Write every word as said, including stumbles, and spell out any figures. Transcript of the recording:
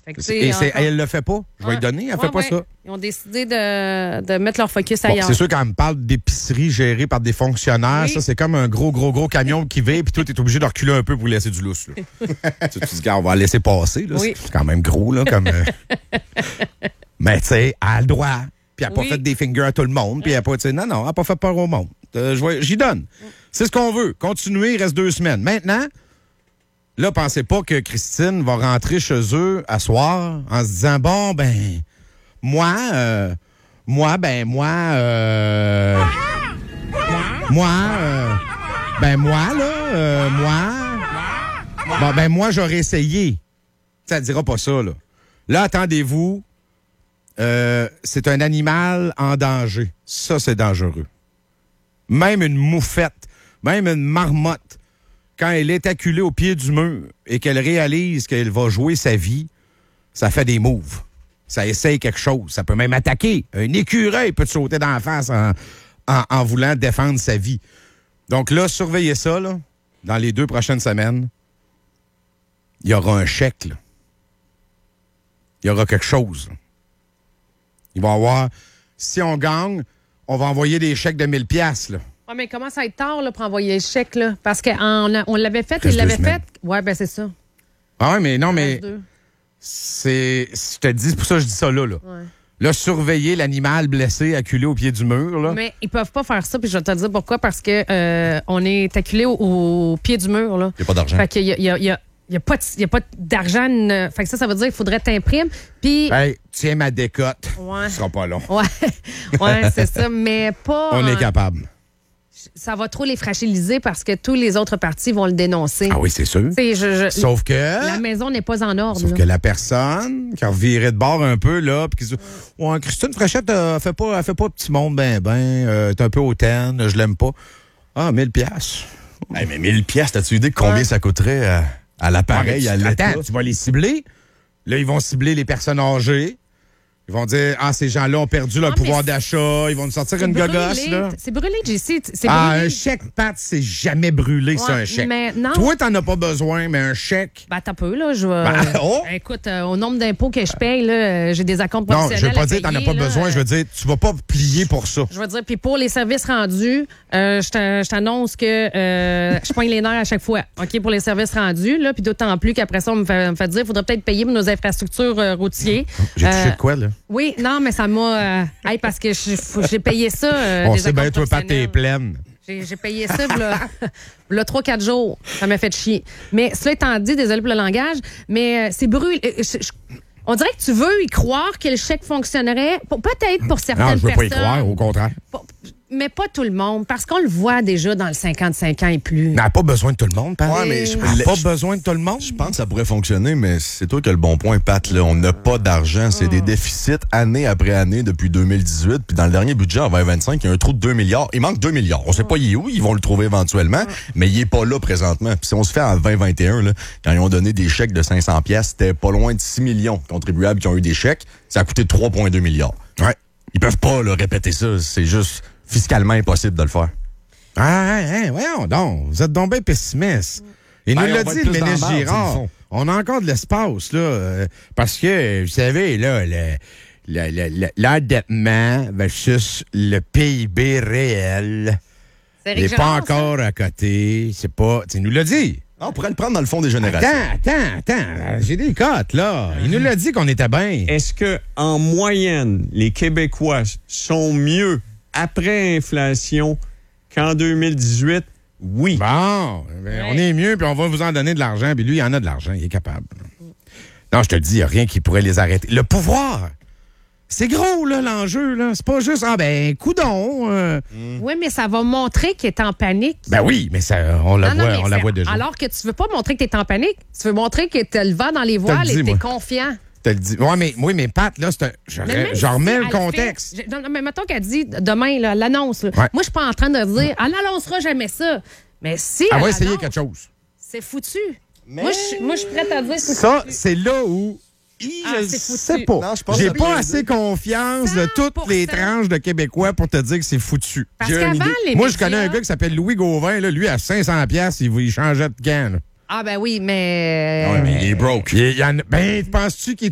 Fait que, Et c'est, encore... elle le fait pas. Je vais ouais. lui donner, elle ouais, fait pas ouais. ça. Ils ont décidé de, de mettre leur focus Bon, ailleurs. c'est sûr, quand elle me parle d'épicerie gérée par des fonctionnaires, oui. ça, c'est comme un gros, gros, gros camion qui va, puis toi, t'es obligé de reculer un peu pour laisser du lousse. Là. tu te dis, gars, on va la laisser passer. Là. Oui. C'est quand même gros, là, comme. Euh... Mais, tu sais, elle a le droit. Puis elle n'a oui. pas fait des fingers à tout le monde. Puis elle n'a pas, tu sais, non, non, elle n'a pas fait peur au monde. Euh, je vais- J'y donne. C'est ce qu'on veut. Continuer, il reste deux semaines. Maintenant, là, pensez pas que Christine va rentrer chez eux à soir en se disant, bon, ben, moi, euh, moi, ben, moi, euh, moi, euh, ben, moi, là, euh, moi, bon, ben, moi, j'aurais essayé. Ça ne dira pas ça, là. Là, attendez-vous. Euh, c'est un animal en danger. Ça, c'est dangereux. Même une moufette, même une marmotte, quand elle est acculée au pied du mur et qu'elle réalise qu'elle va jouer sa vie, ça fait des moves. Ça essaye quelque chose. Ça peut même attaquer. Un écureuil peut te sauter dans la face en, en, en voulant défendre sa vie. Donc là, surveillez ça, là. Dans les deux prochaines semaines, il y aura un chèque, là. Il y aura quelque chose, là. Il va y avoir... Si on gagne, on va envoyer des chèques de mille piastres, là. Ouais, mais comment ça va être tard là, pour envoyer le chèque? Là? Parce qu'on on l'avait fait, Reste il l'avait deux fait. semaines. Oui, ben c'est ça. Ah ouais, mais non, mais... Reste deux. C'est... Je te dis, c'est pour ça que je dis ça là, là. Ouais. Là, surveiller l'animal blessé acculé au pied du mur, là. Mais ils peuvent pas faire ça, puis je vais te dire pourquoi. Parce que euh, on est acculé au, au pied du mur. Là. Il n'y a pas d'argent. Fait qu'il y a, il y a, il y a Il n'y a pas, de- il y a pas d'argent. euh, Fait que ça, ça veut dire qu'il faudrait t'imprimer. Puis. Hey, tiens ma décote. Ouais. Ce sera pas long. Ouais, ouais c'est ça. Mais pas. On est euh, capable. Ça va trop les fragiliser parce que tous les autres partis vont le dénoncer. Ah oui, c'est sûr. Tu sais, je- je- Sauf que... La maison n'est pas en ordre. Sauf là. que la personne qui a reviré de bord un peu, là, puis qui se dit, ouais, Christine Fréchette, euh, elle fait pas, elle fait pas petit monde ben, ben, euh, t'es un peu hautaine, je l'aime pas. Ah, mille piastres. Hey, mais mille piastres, as-tu idée de combien Ouais. ça coûterait à, à l'appareil, à l'État? Attends, tu vas les cibler. Là, ils vont cibler les personnes âgées. Ils vont dire, ah, ces gens-là ont perdu leur Ah, pouvoir mais d'achat. Ils vont nous sortir C'est une brûlé. gogosse, là. C'est brûlé, J C. C'est Ah, brûlé. un chèque, Pat, c'est jamais brûlé, ça, Ouais, un chèque. mais non. Toi, t'en as pas besoin, mais un chèque... Ben, t'as peu, là. Je vais. Ben, oh! Écoute, euh, au nombre d'impôts que je paye, là, euh, j'ai des acomptes Non, professionnels. je veux pas à dire que t'en as payer, pas là, besoin. Je veux dire, tu vas pas plier pour ça. Je veux dire, puis pour les services rendus, euh, je t'an- je t'annonce que euh, je pogne les nerfs à chaque fois. OK, pour les services rendus, là, puis d'autant plus qu'après ça, on me fait, on me fait dire qu'il faudrait peut-être payer pour nos infrastructures euh, routières. J'ai touché Euh, de quoi, là? Oui, non, mais ça m'a. euh, hey, parce que je- faut- j'ai payé ça. euh, On des sait bien, acomptes toi, Pat, t'es professionnels. pleine. J'ai j'ai payé ça, là, trois, quatre jours. Ça m'a fait chier. Mais cela étant dit, désolé pour le langage, mais euh, c'est brûlé. Euh, je- je- On dirait que tu veux y croire que le chèque fonctionnerait. Pour- Peut-être pour certaines Non, je veux pas y personnes. croire, au contraire. Pas- Mais pas tout le monde, parce qu'on le voit déjà dans le cinquante-cinq ans et plus. Elle n'a pas besoin de tout le monde, Pat. Ouais, mais je- Elle n'a pas je- besoin de tout le monde. Je pense que ça pourrait fonctionner, mais c'est toi qui as le bon point, Pat. Là. On n'a pas d'argent. C'est des déficits année après année depuis deux mille dix-huit. Puis dans le dernier budget, en vingt vingt-cinq, il y a un trou de deux milliards. Il manque deux milliards. On sait pas il est où. Ils vont le trouver éventuellement, mais il est pas là présentement. Puis si on se fait en vingt vingt et un, là, quand ils ont donné des chèques de cinq cents piastres, c'était pas loin de six millions de contribuables qui ont eu des chèques. Ça a coûté trois virgule deux milliards. Ouais. Ils peuvent pas là, répéter ça. C'est juste fiscalement impossible de le faire. Ah, hein, hein, voyons donc. Vous êtes donc bien pessimiste. Il nous Ben, l'a on va dit, être le plus dans ministre la marde, c'est le Girard. fond. On a encore de l'espace, là. euh, parce que, vous savez, là, le, le, le- le- l'endettement versus le P I B réel C'est n'est Éric pas Girard, encore à côté. C'est pas... Tu nous l'as dit. Ah, on pourrait le prendre dans le fond des générations. Attends, attends, attends. J'ai des cotes, là. Il nous l'a dit qu'on était bien. Est-ce que en moyenne, les Québécois sont mieux après inflation qu'en deux mille dix-huit? Oui. Bon, ben, on est mieux, puis on va vous en donner de l'argent. Puis lui, il en a de l'argent, il est capable. Non, je te le dis, il n'y a rien qui pourrait les arrêter. Le pouvoir, c'est gros, là, l'enjeu. Là. C'est pas juste, ah ben, coudon. euh. Oui, mais ça va montrer qu'il est en panique. Ben oui, mais ça, on la Non, non, voit, mais on la c'est- voit déjà. Alors que tu veux pas montrer que tu es en panique. Tu veux montrer que tu le vent dans les voiles dit, et que tu es moi. confiant. Je te le dis. Ouais, mais, oui, mais Pat, là, c'est un. Je, Mais même je si remets elle le fait- contexte. je- non, non, mais mettons qu'elle dit demain, là, l'annonce. là. Ouais. Moi, je suis pas en train de dire, elle n'annoncera jamais ça. Mais si. Elle elle va essayer annonce, quelque chose. C'est foutu. Moi, je moi, je suis prête à dire que c'est Ça, foutu. c'est là où. Hi, Ah, je c'est foutu. sais pas. Non, je pense J'ai que ça pas vient assez confiance de toutes cent les pour cent. tranches de Québécois pour te dire que c'est foutu. Parce J'ai une qu'avant, idée. les Moi, je médias- connais un gars qui s'appelle Louis Gauvin. Là, lui, à cinq cents piastres, il, il changeait de camp. là. Ah, ben oui, mais. Ouais, mais il est broke. Il y en a- ben, penses-tu qu'il est